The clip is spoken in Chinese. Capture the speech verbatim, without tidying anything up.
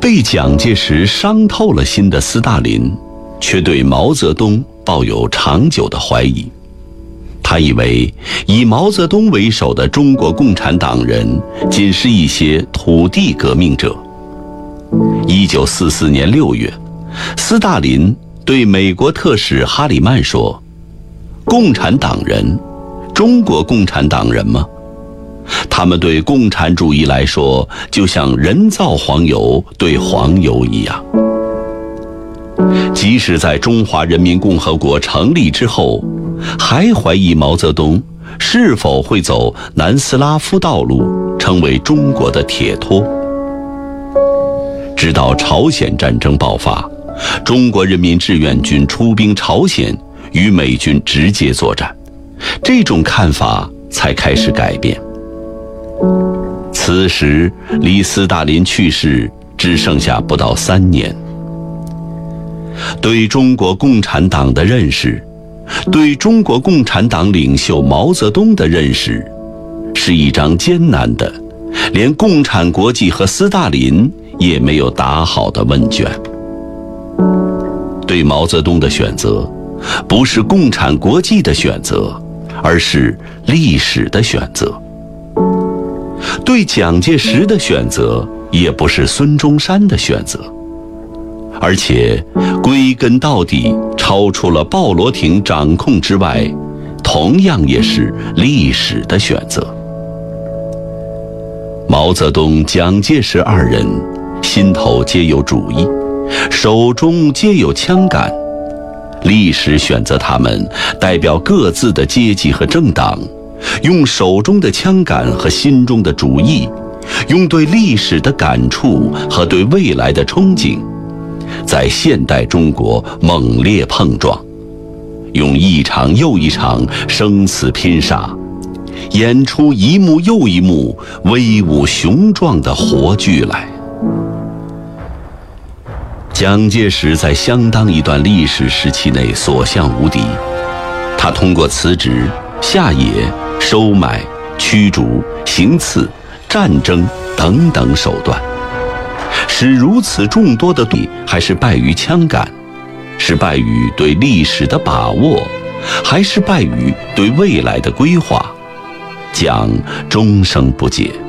被蒋介石伤透了心的斯大林，却对毛泽东抱有长久的怀疑。他以为以毛泽东为首的中国共产党人仅是一些土地革命者。一九四四年六月，斯大林对美国特使哈里曼说：“共产党人，中国共产党人吗？他们对共产主义来说，就像人造黄油对黄油一样。”即使在中华人民共和国成立之后，还怀疑毛泽东是否会走南斯拉夫道路，成为中国的铁托。直到朝鲜战争爆发，中国人民志愿军出兵朝鲜，与美军直接作战，这种看法才开始改变。此时离斯大林去世只剩下不到三年。对中国共产党的认识，对中国共产党领袖毛泽东的认识，是一张艰难的，连共产国际和斯大林也没有答好的问卷。对毛泽东的选择，不是共产国际的选择，而是历史的选择。对蒋介石的选择，也不是孙中山的选择，而且归根到底超出了鲍罗廷掌控之外，同样也是历史的选择。毛泽东、蒋介石二人心头皆有主义，手中皆有枪杆，历史选择他们代表各自的阶级和政党，用手中的枪杆和心中的主义，用对历史的感触和对未来的憧憬，在现代中国猛烈碰撞，用一场又一场生死拼杀，演出一幕又一幕威武雄壮的活剧来。蒋介石在相当一段历史时期内所向无敌，他通过辞职、下野、收买、驱逐、行刺、战争等等手段，使如此众多的对还是败于枪杆，是败于对历史的把握，还是败于对未来的规划，蒋终生不解。